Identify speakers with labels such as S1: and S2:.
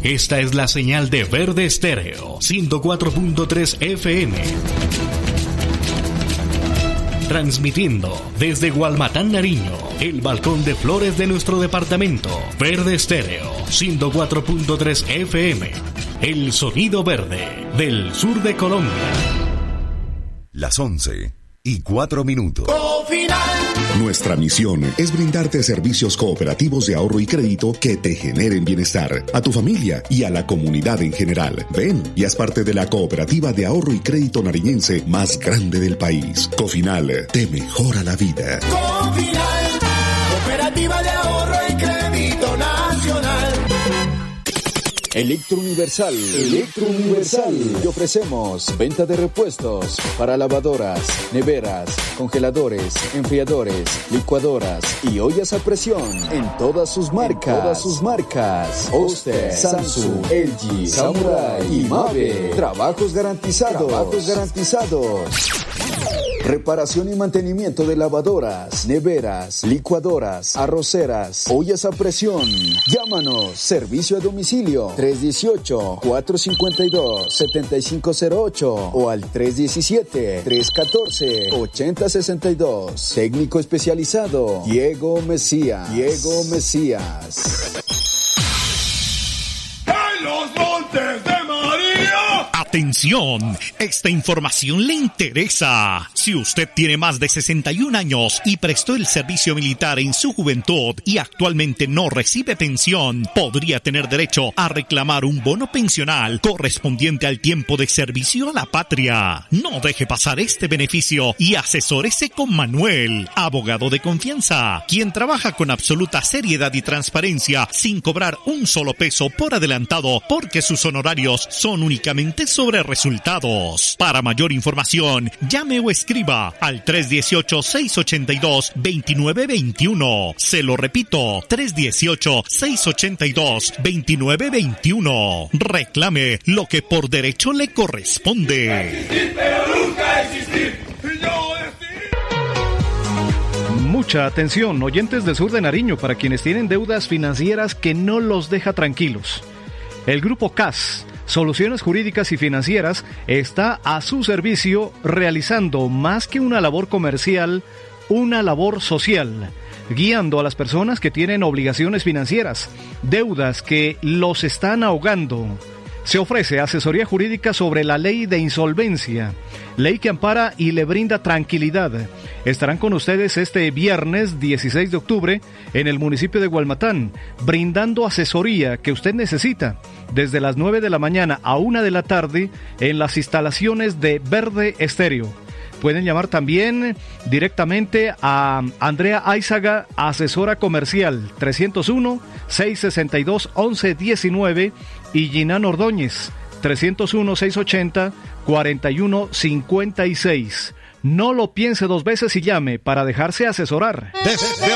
S1: Esta es la señal de Verde Estéreo, 104.3 FM. Transmitiendo desde Gualmatán, Nariño, el balcón de flores de nuestro departamento. Verde Estéreo, 104.3 FM. El sonido verde del sur de Colombia.
S2: Las 11:04.
S3: Cofinal.
S4: Nuestra misión es brindarte servicios cooperativos de ahorro y crédito que te generen bienestar, a tu familia y a la comunidad en general. Ven y haz parte de la cooperativa de ahorro y crédito nariñense más grande del país. Cofinal, te mejora la vida.
S3: Cofinal, cooperativa de ahorro y crédito nacional.
S5: Electrouniversal. Te ofrecemos venta de repuestos para lavadoras, neveras, congeladores, enfriadores, licuadoras y ollas a presión en todas sus marcas. Oster, Samsung, LG, Samurai y Mave. Trabajos garantizados. Reparación y mantenimiento de lavadoras, neveras, licuadoras, arroceras, ollas a presión. Llámanos. Servicio a domicilio 318-452-7508 o al 317-314-8062. Técnico especializado Diego Mesías.
S3: ¡En los Montes de María!
S6: Atención, esta información le interesa. Si usted tiene más de 61 años y prestó el servicio militar en su juventud y actualmente no recibe pensión, podría tener derecho a reclamar un bono pensional correspondiente al tiempo de servicio a la patria. No deje pasar este beneficio y asesórese con Manuel, abogado de confianza, quien trabaja con absoluta seriedad y transparencia sin cobrar un solo peso por adelantado, porque sus honorarios son únicamente sobre resultados. Para mayor información, llame o escriba al 318-682-2921. Se lo repito, 318-682-2921. Reclame lo que por derecho le corresponde.
S3: Existir, pero nunca existir.
S7: Mucha atención, oyentes del sur de Nariño, para quienes tienen deudas financieras que no los deja tranquilos. El Grupo CAS, Soluciones Jurídicas y Financieras, está a su servicio realizando más que una labor comercial, una labor social, guiando a las personas que tienen obligaciones financieras, deudas que los están ahogando. Se ofrece asesoría jurídica sobre la ley de insolvencia, ley que ampara y le brinda tranquilidad. Estarán con ustedes este viernes 16 de octubre en el municipio de Gualmatán, brindando asesoría que usted necesita desde las 9 de la mañana a 1 de la tarde en las instalaciones de Verde Estéreo. Pueden llamar también directamente a Andrea Aizaga, asesora comercial, 301-662-1119, y Ginan Ordóñez, 301-680-4156. No lo piense dos veces y llame para dejarse asesorar.
S6: Desde